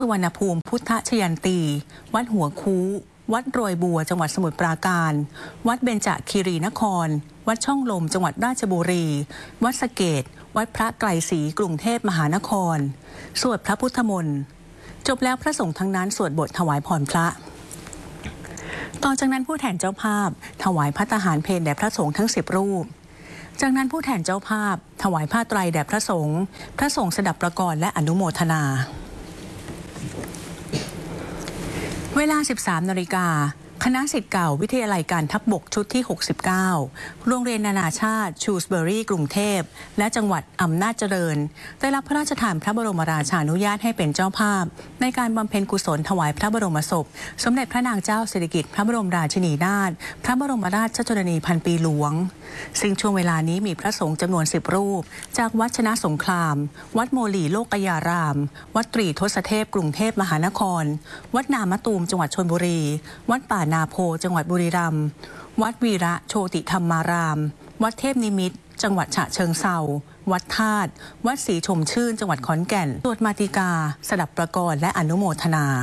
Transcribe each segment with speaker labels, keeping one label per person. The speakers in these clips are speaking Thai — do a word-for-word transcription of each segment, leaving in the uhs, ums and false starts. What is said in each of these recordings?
Speaker 1: สุวรรณภูมิพุทธชยันตี วัดหัวคูวัดโรยบัวจังหวัดสมุทรปราการ วัดเบญจคีรีนคร วัดช่องลมจังหวัดราชบุรี วัดสะเกษวัดพระไกรศรีกรุงเทพมหานครสวดพระพุทธมนต์จบแล้วพระสงฆ์ทั้งนั้นสวดบทถวายพรพระต่อจากนั้นผู้แทนเจ้าภาพถวายภัตตาหารเพลแด่พระสงฆ์ทั้งสิบรูปจากนั้นผู้แทนเจ้าภาพถวายผ้าไตรแด่พระสงฆ์พระสงฆ์สดับประกรณ์และอนุโมทนาเวลา สิบสาม นาฬิกาคณะศิษย์เก่าวิทยาลัยการทัพบกชุดที่ หกสิบเก้า โรงเรียนนานาชาติชูสเบอรี่กรุงเทพและจังหวัดอำนาจเจริญได้รับพระราชทานพระบรมราชานุญาตให้เป็นเจ้าภาพในการบำเพ็ญกุศลถวายพระบรมศพสมเด็จพระนางเจ้าสิริกิติ์พระบรมราชินีนาถพระบรมราชชนนีพันปีหลวงซึ่งช่วงเวลานี้มีพระสงฆ์จำนวนสิบรูปจากวัดชนะสงครามวัดโมลีโลกยารามวัดตรีทศเทพกรุงเทพมหานครวัดนามะตูมจังหวัดชลบุรีวัดป่านาโพจังหวัดบุรีรัมย์วัดวีระโชติธรรมารามวัดเทพนิมิตรจังหวัดฉะเชิงเทราวัดธาตุวัดศรีชมชื่นจังหวัดขอนแก่นสวดมาติกาสดับประกรณ์และอนุโมทนา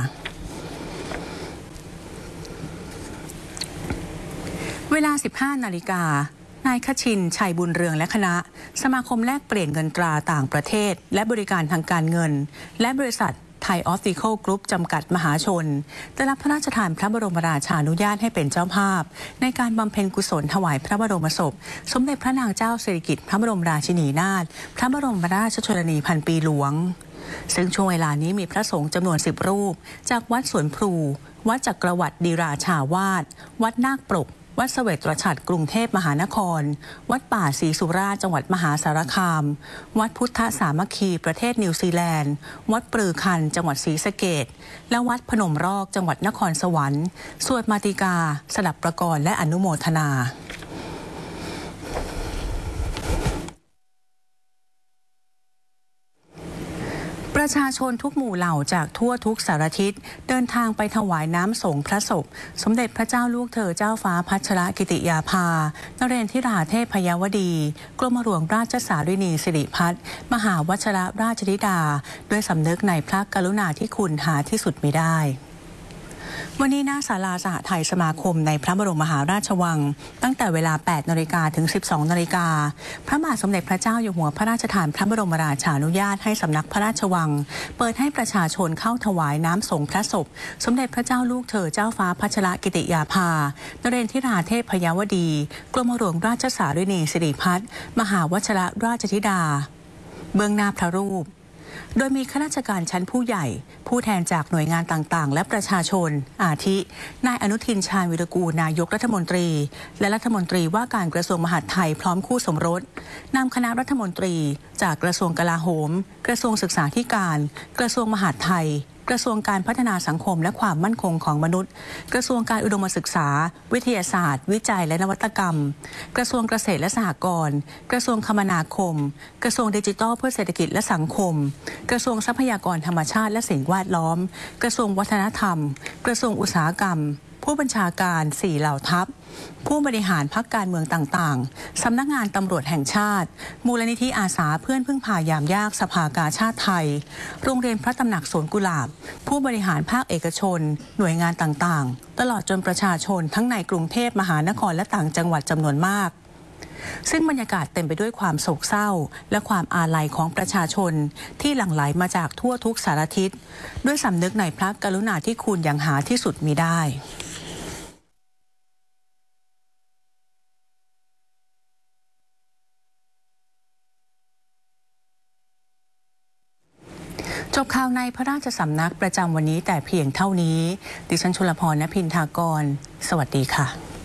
Speaker 1: เวลา สิบห้า นาฬิกานายคชินชัยบุญเรืองและคณะสมาคมแลกเปลี่ยนเงินตราต่างประเทศและบริการทางการเงินและบริษัทไทยออปติคอลกรุ๊ปจำกัดมหาชนได้รับพระราชทานพระบรมราชานุญาตให้เป็นเจ้าภาพในการบำเพ็ญกุศลถวายพระบรมศพสมเด็จพระนางเจ้าสิริกิติ์พระบรมราชินีนาถพระบรมราชชนนีพันปีหลวงซึ่งช่วงเวลานี้มีพระสงฆ์จำนวนสิบรูปจากวัดสวนพลูวัดจักรวรรดิราชาวาสวัดนาคปรกวัดเสวตฉัตรกรุงเทพมหานครวัดป่าศรีสุราษฎร์จังหวัดมหาสารคามวัดพุทธสามัคคีประเทศนิวซีแลนด์วัดปรือคันจังหวัดศรีสะเกษและวัดพนมรอกจังหวัดนครสวรรค์สวดมาติกาสดับประกรณ์และอนุโมทนาประชาชนทุกหมู่เหล่าจากทั่วทุกสารทิศเดินทางไปถวายน้ำสงฆ์พระศพสมเด็จพระเจ้าลูกเธอเจ้าฟ้าพัชรกิติยาภานเรนทิราเทพยวดีกรมหลวงราชสารินีสิริพัฒน์มหาวชรราชธิดาด้วยสำนึกในพระกรุณาธิคุณหาที่สุดมิได้วันนี้หน้าศาลาสหไทยสมาคมในพระบรมมหาราชวังตั้งแต่เวลา แปด นาฬิกาถึง สิบสอง นาฬิกาพระบาทสมเด็จพระเจ้าอยู่หัวพระราชทานพระบรมราชานุญาตให้สำนักพระราชวังเปิดให้ประชาชนเข้าถวายน้ำสงฆ์พระศพสมเด็จพระเจ้าลูกเธอเจ้าฟ้าพัชรกิติยาภานเรนทิราเทพยวดีกรมหลวงราชสารินีสิริพัฒน์มหาวชรราชธิดาเบื้องหน้าพระรูปโดยมีข้าราชการชั้นผู้ใหญ่ผู้แทนจากหน่วยงานต่างๆและประชาชนอาทินายอนุทินชาญวิรากูลนายกรัฐมนตรีและรัฐมนตรีว่าการกระทรวงมหาดไทยพร้อมคู่สมรสนำคณะรัฐมนตรีจากกระทรวงกลาโหมกระทรวงศึกษาธิการกระทรวงมหาดไทยกระทรวงการพัฒนาสังคมและความมั่นคงของมนุษย์กระทรวงการอุดมศึกษาวิทยาศาสตร์วิจัยและนวัตกรรมกระทรวงเกษตรและสหกรณ์กระทรวงคมนาคมกระทรวงดิจิทัลเพื่อเศรษฐกิจและสังคมกระทรวงทรัพยากรธรรมชาติและสิ่งแวดล้อมกระทรวงวัฒนธรรมกระทรวงอุตสาหกรรมผู้บัญชาการสี่เหล่าทัพผู้บริหารพรรคการเมืองต่างๆสำนักงานตำรวจแห่งชาติมูลนิธิอาสาเพื่อนพึ่งพายามยากสภากาชาติไทยโรงเรียนพระตำหนักสวนกุหลาบผู้บริหารภาคเอกชนหน่วยงานต่างๆตลอดจนประชาชนทั้งในกรุงเทพมหานครและต่างจังหวัดจำนวนมากซึ่งบรรยากาศเต็มไปด้วยความโศกเศร้าและความอาลัยของประชาชนที่หลั่งไหลมาจากทั่วทุกสารทิศด้วยสำนึกในพระกรุณาธิคุณอย่างหาที่สุดมิได้จบข่าวในพระราชสำนักประจำวันนี้แต่เพียงเท่านี้ดิฉันชุลพร ณ พินทากรสวัสดีค่ะ